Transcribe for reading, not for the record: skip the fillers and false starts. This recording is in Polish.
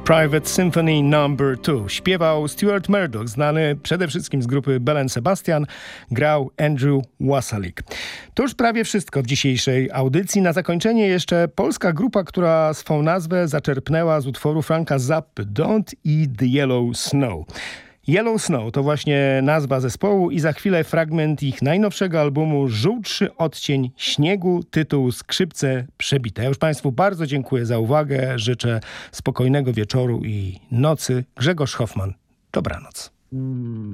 Private Symphony No. 2. Śpiewał Stuart Murdoch, znany przede wszystkim z grupy Bell & Sebastian. Grał Andrew Wasalik. To już prawie wszystko w dzisiejszej audycji. Na zakończenie jeszcze polska grupa, która swą nazwę zaczerpnęła z utworu Franka Zappy Don't Eat the Yellow Snow. Yellow Snow to właśnie nazwa zespołu i za chwilę fragment ich najnowszego albumu Żółtszy odcień śniegu, tytuł Skrzypce przebite. Ja już Państwu bardzo dziękuję za uwagę, życzę spokojnego wieczoru i nocy. Grzegorz Hoffman, dobranoc.